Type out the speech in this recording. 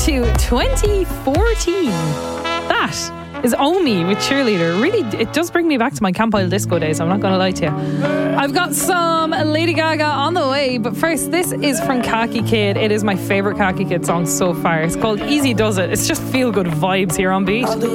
to 2014. That is Omi with Cheerleader. Really, it does bring me back to my Camp Isle disco days, I'm not going to lie to you. I've got some Lady Gaga on the way, but first, this is from Khaki Kid. It is my favourite Khaki Kid song so far. It's called Easy Does It. It's just feel-good vibes here on Beat.